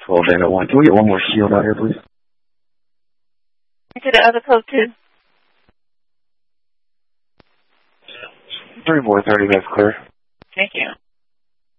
12-801. Can we get one more shield out here, please? To the other code, too. 3430, that's clear. Thank you.